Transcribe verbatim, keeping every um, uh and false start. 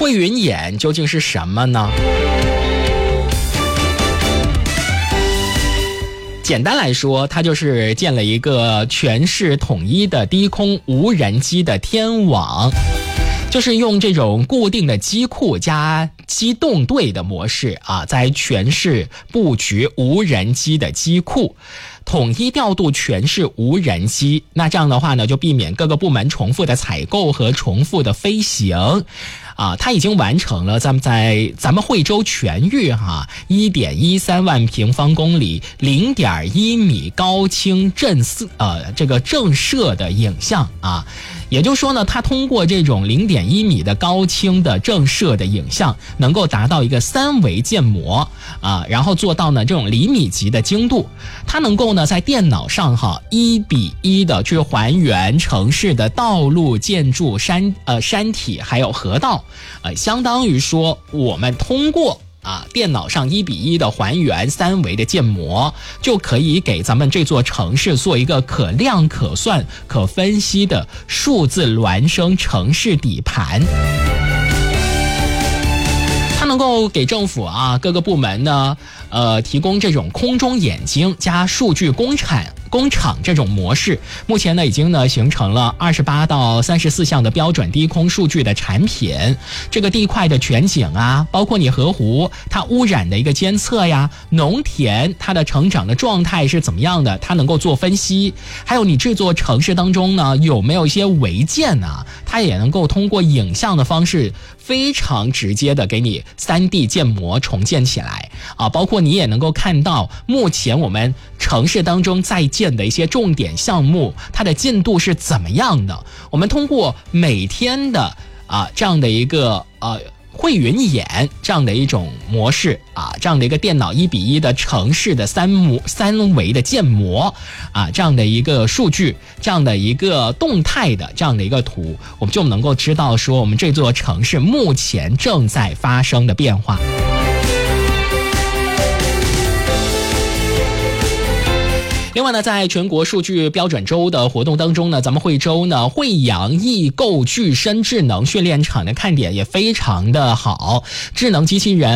汇云眼究竟是什么呢？简单来说，它就是建了一个全市统一的低空无人机的天网，就是用这种固定的机库加机动队的模式啊，在全市布局无人机的机库，统一调度全市无人机。那这样的话呢，就避免各个部门重复的采购和重复的飞行。啊，它已经完成了咱们在咱们惠州全域哈一点一三万平方公里零点一米高清震色呃这个正摄的影像啊，也就是说呢，它通过这种零点一米的高清的正摄的影像，能够达到一个三维建模啊，然后做到呢这种厘米级的精度，它能够呢在电脑上哈一比一的去还原城市的道路、建筑、山呃山体还有河道。呃，相当于说我们通过啊电脑上一比一的还原三维的建模，就可以给咱们这座城市做一个可量可算可分析的数字孪生城市底盘。它能够给政府啊各个部门呢呃提供这种空中眼睛加数据工厂工厂这种模式，目前呢已经呢形成了二十八到三十四项的标准低空数据的产品。这个地块的全景啊，包括你河湖它污染的一个监测呀，农田它的成长的状态是怎么样的，它能够做分析。还有你这座城市当中呢有没有一些违建啊，它也能够通过影像的方式非常直接的给你 三 D 建模重建起来啊，包括你也能够看到目前我们城市当中在建的一些重点项目，它的进度是怎么样的。我们通过每天的啊这样的一个呃汇云眼这样的一种模式啊，这样的一个电脑一比一的城市的三模三维的建模啊，这样的一个数据，这样的一个动态的这样的一个图，我们就能够知道说我们这座城市目前正在发生的变化。另外呢，在全国数据标准周的活动当中呢，咱们惠州呢惠阳易购具身智能训练场的看点也非常的好，智能机器人